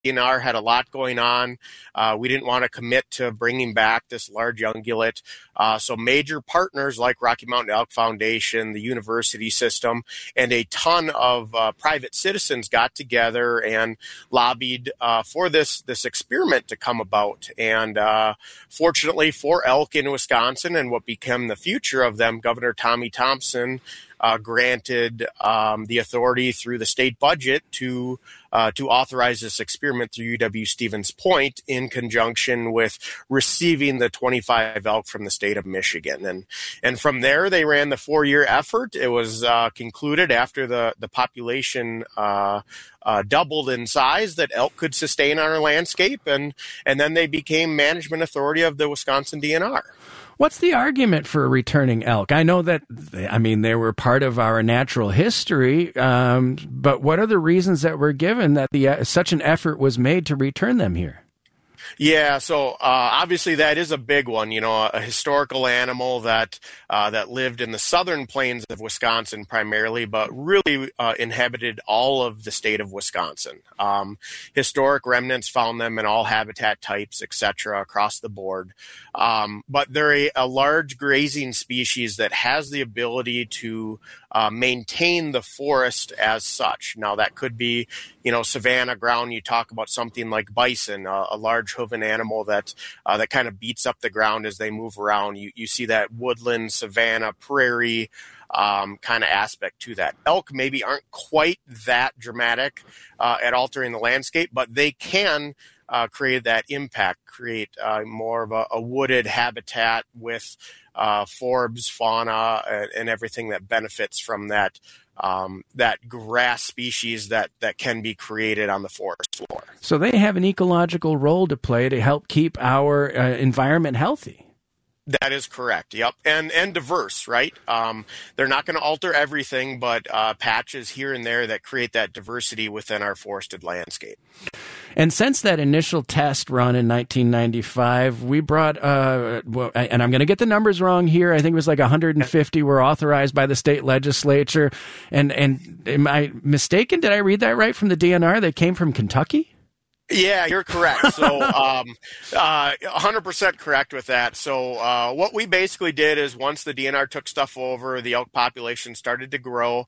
DNR had a lot going on. We didn't want to commit to bringing back this large ungulate. So major partners like Rocky Mountain Elk Foundation, the university system, and a ton of private citizens got together and lobbied for this experiment to come about. And fortunately for elk in Wisconsin and what became the future of them, Governor Tommy Thompson granted the authority through the state budget to authorize this experiment through UW-Stevens Point in conjunction with receiving the 25 elk from the state of Michigan. And from there, they ran the 4-year effort. It was concluded after the population doubled in size that elk could sustain on our landscape, and then they became management authority of the Wisconsin DNR. What's the argument for returning elk? I know that, they were part of our natural history, but what are the reasons that were given that such an effort was made to return them here? Yeah, so obviously that is a big one. A historical animal that lived in the southern plains of Wisconsin primarily, but really inhabited all of the state of Wisconsin. Historic remnants found them in all habitat types, etc., across the board. But they're a large grazing species that has the ability to maintain the forest as such. Now, that could be, savanna ground. You talk about something like bison, a large hooven animal that kind of beats up the ground as they move around. You see that woodland, savanna, prairie kind of aspect to that. Elk maybe aren't quite that dramatic at altering the landscape, but they can create that impact, create more of a wooded habitat with forbs, fauna, and everything that benefits from that grass species that can be created on the forest floor. So they have an ecological role to play to help keep our environment healthy. That is correct. Yep. And diverse, right? They're not going to alter everything, but patches here and there that create that diversity within our forested landscape. And since that initial test run in 1995, we brought, and I'm going to get the numbers wrong here, I think it was like 150 were authorized by the state legislature. And am I mistaken? Did I read that right from the DNR? They came from Kentucky? Yeah, you're correct. So 100% correct with that. So what we basically did is once the DNR took stuff over, the elk population started to grow.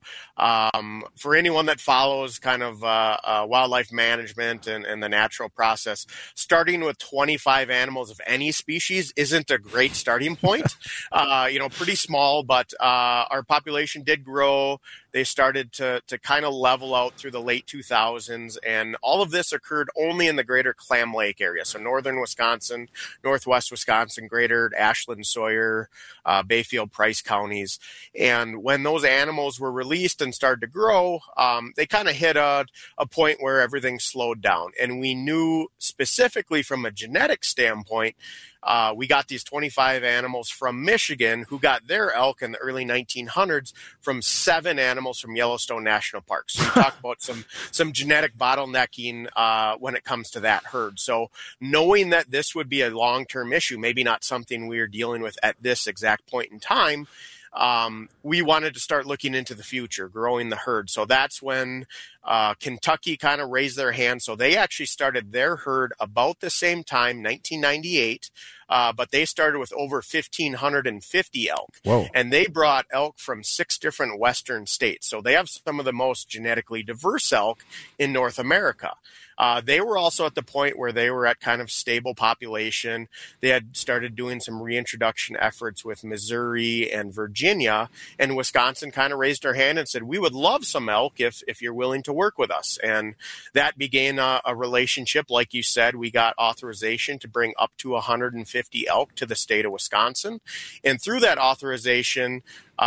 For anyone that follows kind of wildlife management and the natural process, starting with 25 animals of any species isn't a great starting point. Pretty small, but our population did grow. They started to kind of level out through the late 2000s, and all of this occurred only in the greater Clam Lake area. So northern Wisconsin, northwest Wisconsin, greater Ashland, Sawyer, Bayfield, Price counties. And when those animals were released and started to grow, they kind of hit a point where everything slowed down. And we knew specifically from a genetic standpoint, we got these 25 animals from Michigan who got their elk in the early 1900s from 7 animals from Yellowstone National Park. So you talk about some genetic bottlenecking when it comes to that herd. So knowing that this would be a long-term issue, maybe not something we are dealing with at this exact point in time, we wanted to start looking into the future, growing the herd. So that's when Kentucky kind of raised their hand. So they actually started their herd about the same time, 1998, but they started with over 1,550 elk. Whoa. And they brought elk from 6 different western states. So they have some of the most genetically diverse elk in North America. They were also at the point where they were at kind of stable population. They had started doing some reintroduction efforts with Missouri and Virginia, and Wisconsin kind of raised their hand and said, we would love some elk if you're willing to work with us. And that began a relationship. Like you said, we got authorization to bring up to 150 elk to the state of Wisconsin. And through that authorization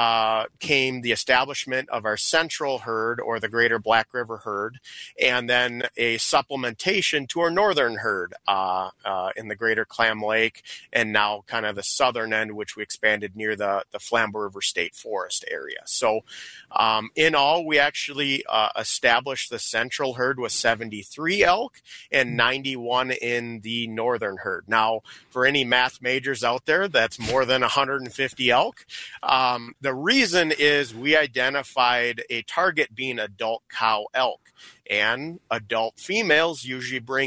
came the establishment of our central herd, or the greater Black River herd, and then a supplementation to our northern herd in the greater Clam Lake, and now kind of the southern end, which we expanded near the Flambeau River State Forest area. So in all, we actually established the central herd with 73 elk and 91 in the northern herd. Now, for any math majors out there, that's more than 150 elk. The reason is we identified a target being adult cow elk, and adult females usually bring